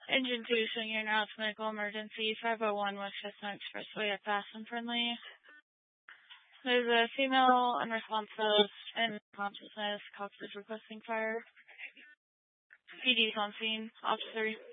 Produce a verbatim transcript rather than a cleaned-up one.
Engine two, showing now it's medical emergency, five oh one West Chestnut Expressway at Fast and Friendly. There's a female unresponsive and consciousness. Cox is requesting fire. P D's on scene. Officer.